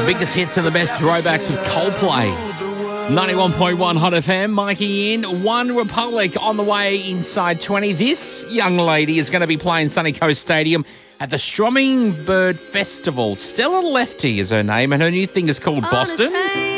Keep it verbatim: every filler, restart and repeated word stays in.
biggest hits and the best throwbacks with Coldplay. ninety-one point one Hot F M, Mikey in. One Republic on the way inside twenty. This young lady is going to be playing Sunny Coast Stadium at the Strumming Bird Festival. Stella Lefty is her name, and her new thing is called Boston.